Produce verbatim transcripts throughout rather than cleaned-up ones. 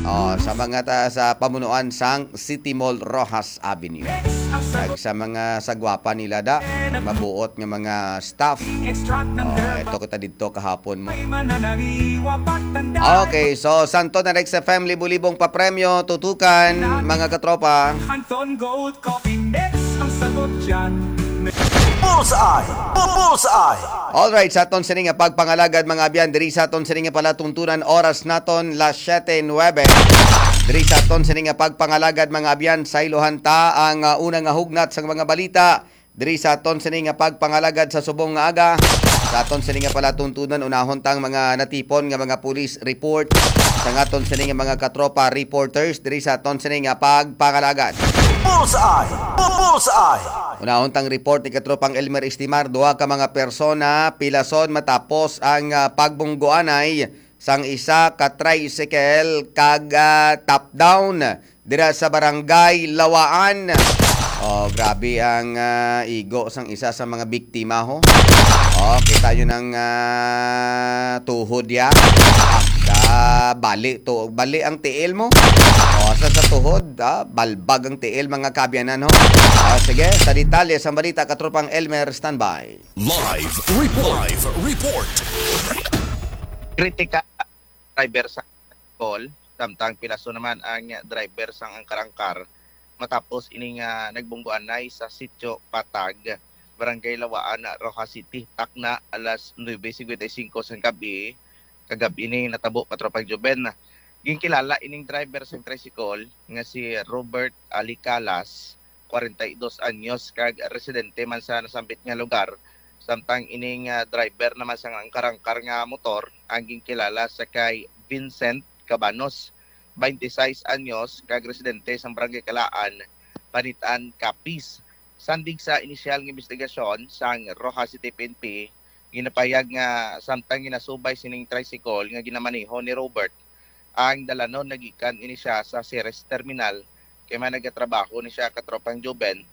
Oh, sa mga ta, sa pamunuan sang City Mall Rojas Avenue. Kag sa mga sagwapa nila da, mabuot nga mga staff. Oh, ito kita dito kahapon mo. Okay, so Santo na next sa family bulibong papremyo, tutukan mga katropa. Anton Gold Coffee Mix ang sagot dyan. Bullseye! Bullseye! Alright, sa aton sining nga pagpangalagad mga abyan, diri sa aton sining nga palatuntunan oras naton las siyete nuwebe. Diri sa aton sining nga pagpangalagad mga abyan, sa ilohan ta ang uh, unang nga hugnat sa mga balita. Diri sa aton sining nga pagpangalagad sa subong nga aga. Sa aton sining nga palatuntunan unahon tang mga natipon nga mga police report sa aton sining nga mga katropa reporters diri sa aton sining nga pagpangalagad. Bullseye! Bullseye! Unahon tang report ni katropang Elmer Estimar, duha ka mga persona pilason matapos ang uh, pagbunggoanay sang isa ka tricycle kag uh, top down dira sa barangay Lawaan. Oh, grabe ang uh, igo sang isa sa mga biktima ho. Oh, kita yun ang uh, tuhod ya. Ah, bali to, bali ang tiil mo. O, sa sa tuhod, ah, balbag ang tiil mga kabyanan ho. Ah, sige, sa detalye sa balita katropang Elmer, standby. Live report! Live report! Kritika driver sa call, samtang pilaso naman ang driver sang angkarangkar matapos ining uh, nagbungguanay sa sitio Patag, Barangay Lawaan, Rojas City, takna alas nuwebe singkwenta y singko sa gabi. Kagabi ini natabo katropang Joben. Ginkilala ining driver sa tricycle nga si Robert Alicalas, forty-two anyos, kag residente man sa nasambit nga lugar. Samtang ining uh, driver naman sa angkarangkar nga motor ang ginkilala sa kay Vincent Cabanos, twenty-six anyos, kag residente sa Barangay Kalaan, Panitan, Capiz. Sandig sa inisyal nga investigasyon sang Rojas City P N P, ginapayag nga samtang ginasubay sining tricycle nga ginamaneho ni Robert, ang dalanon nagikan ini siya sa Ceres Terminal kay man nagatrabaho ni siya katropang Joben,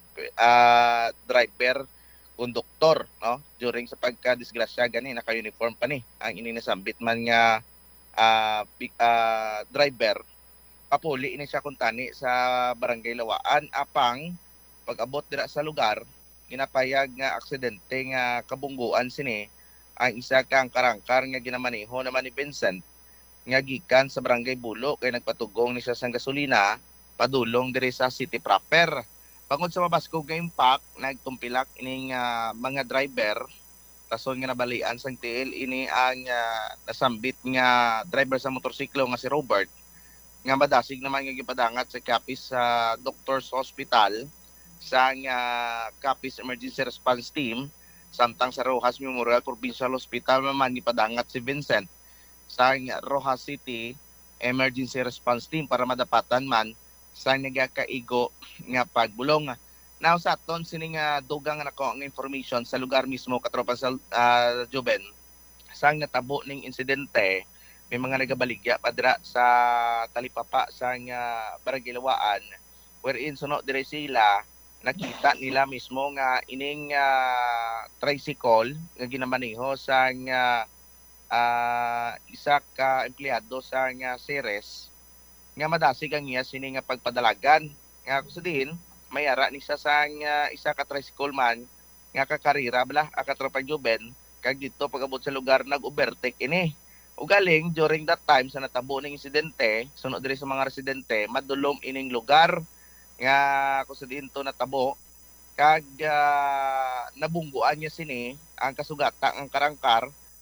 uh, driver, konduktor, no? During sa pagka-disgrasya gani naka-uniform pa ni ang ini nasambit man nga uh, big, uh, driver. Papuli ini siya kuntani sa Barangay Lawaan apang pag-abot dira sa lugar ginapayag nga aksidente nga kabungguan sini ang isa kang karangkar nga ginamaneho naman ni Vincent nga gikan sa Barangay Bulo kay nagpatugong ni siya sang gasolina padulong diri sa city proper. Pangod sa mabaskog nga impact, nagtumpilak ining uh, mga driver rason nga nabalian sang tiil ini ang uh, nasambit nga driver sa motorsiklo nga si Robert nga madasig naman nga gipadangat sa Capiz sa uh, Doctors Hospital sa uh, Capiz Emergency Response Team, samtang sa Rojas Memorial Provincial Hospital naman ipadangat si Vincent sa uh, Rojas City Emergency Response Team para madapatan man sa nagakaigo nga pagbulong. Now sa aton sining uh, dugang na ko ang information sa lugar mismo katropa sa uh, Joben sang natabo ning insidente, may mga nagabaligya padra sa talipapa sa uh, Barangay Lawaan wherein suno dire sila nakita nila mismo nga ining uh, tricycle nga ginamaneho sa uh, uh, isa ka empleyado sa nga Ceres nga madasig ang iya sini nga pagpadalagan nga kusadin may ara ni sa sang uh, isa ka tricycle man nga kakarira bala akatropang Joben kag dito pag-abot sa lugar nag-overtake ini. Ugaling during that time sa natabo ning insidente sunod diri sa mga residente madulom ining lugar nga kusadin to natabo kag uh, nabungguan niya sini ang kasugata ang karangkar.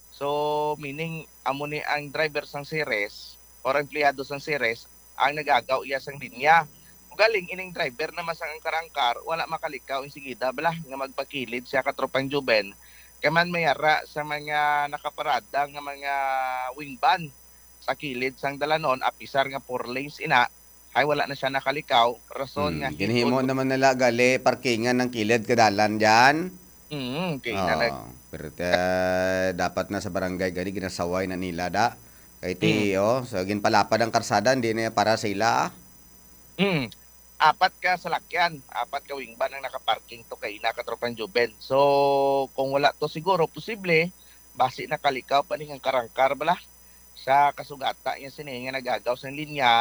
So meaning amo ni ang driver sang Ceres or empleyado sang Ceres ang nagagaw iya sang linya. Galing ining driver na masang ang karangkar wala makalikaw insigida bala nga magpakilid siya katropang Joben kaman mayara sa mga nakaparada nga mga wingban sa kilid sang dalanon apisar nga four lanes ina ay wala na siya nakalikaw rason Hmm, nga ginhimo naman nila gali parkingan ng kilid kadalan diyan. mm kay Oh, na nag pero uh, dapat na sa barangay gani ginasaway na nila da. Kay ti mm, oh, so ginpalapad ang karsada hindi na para sa ila. Ah. mm, apat ka salakyan, apat ka wingban ang nakaparking to kay nakatropang Joben. So kung wala to siguro posible basi nakalikaw pa ning ang karangkar bala sa kasugata niya sini nga nagagaw sa linya